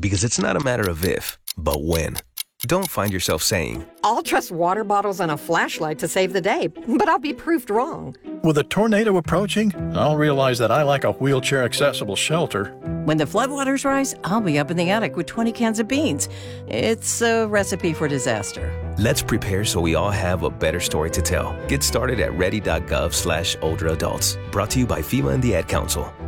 Because it's not a matter of if, but when. Don't find yourself saying, I'll trust water bottles and a flashlight to save the day, but I'll be proved wrong. With a tornado approaching, I'll realize that I like a wheelchair-accessible shelter. When the floodwaters rise, I'll be up in the attic with 20 cans of beans. It's a recipe for disaster. let's prepare so we all have a better story to tell. Get started at ready.gov/older adults. Brought to you by FEMA and the Ad Council.